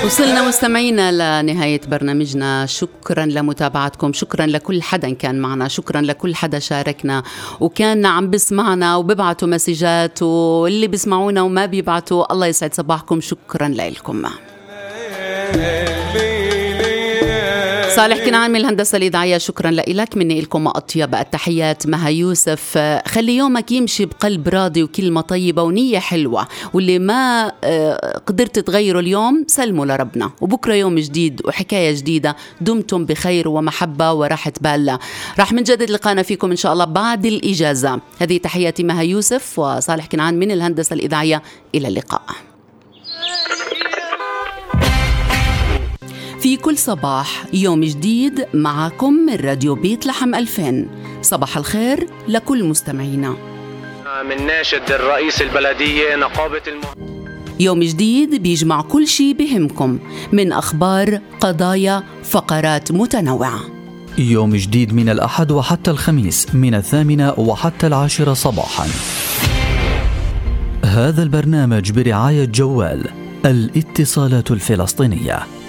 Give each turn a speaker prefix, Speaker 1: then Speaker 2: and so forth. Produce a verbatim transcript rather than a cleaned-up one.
Speaker 1: وصلنا مستمعينا لنهاية برنامجنا. شكرا لمتابعتكم، شكرا لكل حدا كان معنا، شكرا لكل حدا شاركنا وكان عم بسمعنا وببعتوا مسجات، واللي بسمعونا وما بيبعتوا الله يسعد صباحكم. شكرا لكم. صالح كنعان من الهندسة الإذاعية، شكرا لك. مني لكم أطيب التحيات. مها يوسف. خلي يومك يمشي بقلب راضي وكلمة طيبة ونية حلوة، واللي ما قدرت تغيره اليوم سلموا لربنا، وبكرة يوم جديد وحكاية جديدة. دمتم بخير ومحبة وراحة بال. راح من جدد لقانا فيكم إن شاء الله بعد الإجازة. هذه تحياتي مها يوسف وصالح كنعان من الهندسة الإذاعية. إلى اللقاء. في كل صباح يوم جديد معكم من راديو بيت لحم ألفين. صباح الخير لكل مستمعينا.
Speaker 2: من ناشد الرئيس البلدية نقابة الم...
Speaker 1: يوم جديد بيجمع كل شي بهمكم من أخبار، قضايا، فقرات متنوعة.
Speaker 3: يوم جديد من الأحد وحتى الخميس من الثامنة وحتى العاشرة صباحا. هذا البرنامج برعاية جوال الاتصالات الفلسطينية.